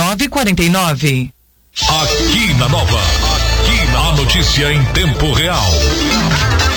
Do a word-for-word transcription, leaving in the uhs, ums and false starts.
nove quatro nove. Aqui na Nova, aqui na notícia em tempo real.